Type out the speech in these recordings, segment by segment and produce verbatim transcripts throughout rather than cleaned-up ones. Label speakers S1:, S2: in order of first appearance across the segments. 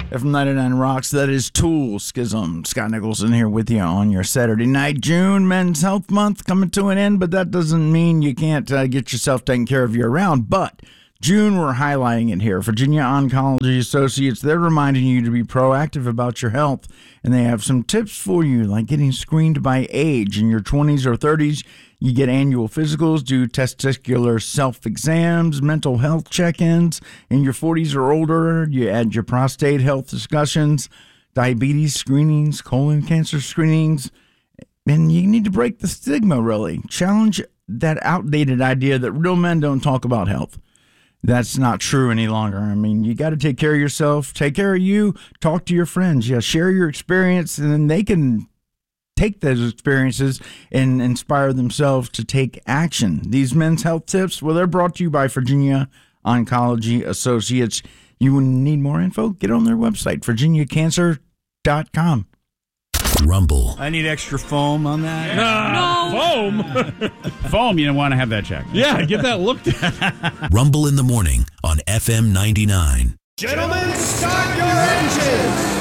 S1: F M ninety-nine rocks. That is Tool Schism. Scott Nicholson here with you on your Saturday night. June, Men's Health Month coming to an end, but that doesn't mean you can't uh, get yourself taken care of year-round. But June, we're highlighting it here. Virginia Oncology Associates, they're reminding you to be proactive about your health, and they have some tips for you, like getting screened by age. In your twenties or thirties, you get annual physicals, do testicular self-exams, mental health check-ins. In your forties or older, you add your prostate health discussions, diabetes screenings, colon cancer screenings, and you need to break the stigma, really. Challenge that outdated idea that real men don't talk about health. That's not true any longer. I mean, you got to take care of yourself, take care of you, talk to your friends, yeah, share your experience, and then they can take those experiences and inspire themselves to take action. These men's health tips, well, they're brought to you by Virginia Oncology Associates. You need more info? Get on their website, virginia cancer dot com.
S2: Rumble.
S3: I need extra foam on that.
S4: No.
S5: Foam? Foam, you don't want to have that checked.
S4: Yeah, get that looked at.
S2: Rumble in the morning on F M ninety-nine.
S6: Gentlemen, start your engines.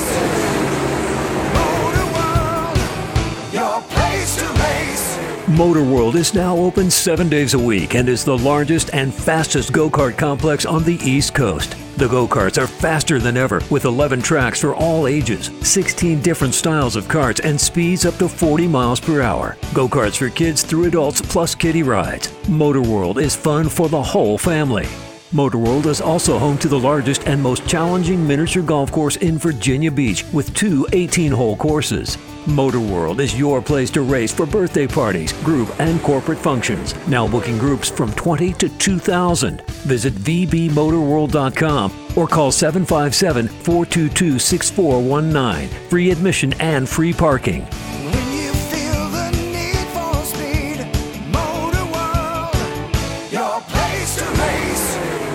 S6: Motor World, your place to race.
S7: Motor World is now open seven days a week and is the largest and fastest go-kart complex on the East Coast. The go-karts are faster than ever with eleven tracks for all ages, sixteen different styles of karts, and speeds up to forty miles per hour. Go-karts for kids through adults plus kiddie rides. Motor World is fun for the whole family. Motor World is also home to the largest and most challenging miniature golf course in Virginia Beach with two eighteen-hole courses. Motor World is your place to race for birthday parties, group, and corporate functions. Now booking groups from twenty to two thousand. Visit v b motor world dot com or call seven five seven, four two two, six four one nine. Free admission and free parking.
S6: When you feel the need for speed, Motor World, your place to race.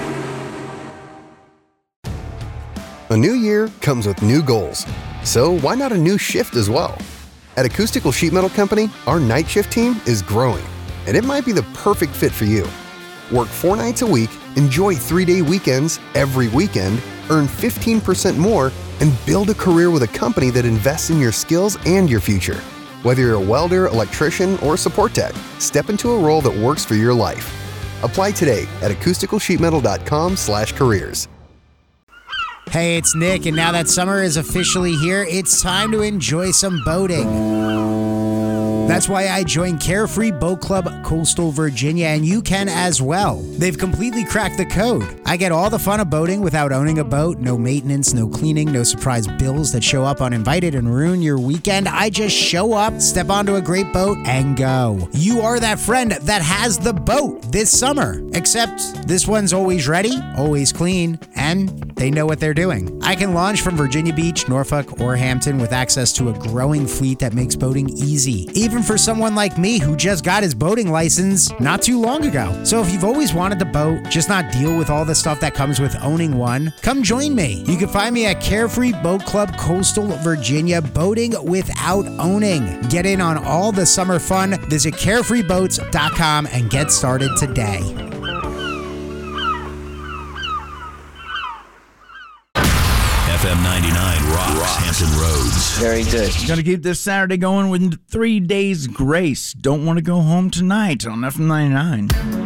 S8: A new year comes with new goals. So why not a new shift as well? At Acoustical Sheet Metal Company, our night shift team is growing, and it might be the perfect fit for you. Work four nights a week, enjoy three-day weekends every weekend, earn fifteen percent more, and build a career with a company that invests in your skills and your future. Whether you're a welder, electrician, or support tech, step into a role that works for your life. Apply today at acoustical sheet metal dot com slash careers.
S9: Hey, it's Nick, and now that summer is officially here, it's time to enjoy some boating. That's why I joined Carefree Boat Club Coastal Virginia, and you can as well. They've completely cracked the code. I get all the fun of boating without owning a boat. No maintenance, no cleaning, no surprise bills that show up uninvited and ruin your weekend. I just show up, step onto a great boat, and go. You are that friend that has the boat this summer. Except this one's always ready, always clean, and they know what they're doing. I can launch from Virginia Beach, Norfolk, or Hampton with access to a growing fleet that makes boating easy. Even for someone like me who just got his boating license not too long ago. So if you've always wanted to boat, just not deal with all the stuff that comes with owning one, come join me. You can find me at Carefree Boat Club Coastal Virginia, boating without owning. Get in on all the summer fun. Visit carefree boats dot com and get started today.
S2: F M ninety-nine rocks, rocks Hampton Roads.
S1: Very good. Going to keep this Saturday going with three days grace. Don't want to go home tonight on F M ninety-nine.